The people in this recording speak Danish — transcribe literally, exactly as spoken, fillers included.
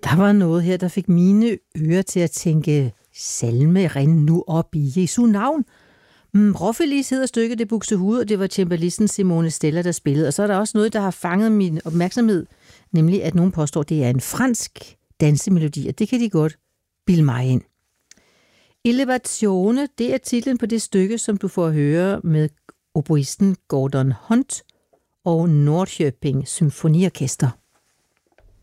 Der var noget her, der fik mine ører til at tænke, salme, rind nu op i Jesu navn. Mm, Rofelis hedder stykket, det Buxtehude, og det var cembalisten Simone Stella, der spillede. Og så er der også noget, der har fanget min opmærksomhed, nemlig at nogen påstår, det er en fransk dansemelodi, og det kan de godt bilde mig ind. Elevazione, det er titlen på det stykke, som du får høre med oboisten Gordon Hunt og Nordköping Symfoniorkester.